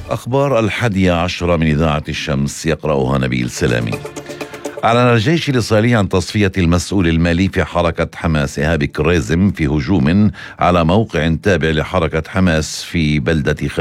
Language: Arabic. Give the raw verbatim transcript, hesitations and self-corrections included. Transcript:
أخبار الحادية عشرة من إذاعة الشمس يقرأها نبيل سلامي. أعلن الجيش الإسرائيلي عن تصفية المسؤول المالي في حركة حماس إيهاب كريزم في هجوم على موقع تابع لحركة حماس في بلدة